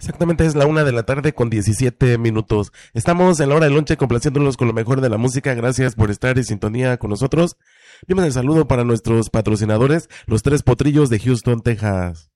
Exactamente, es la 1 de la tarde con 17 minutos. Estamos en la hora del lonche complaciéndolos con lo mejor de la música. Gracias por estar en sintonía con nosotros. Vimos el saludo para nuestros patrocinadores, los Tres Potrillos de Houston, Texas.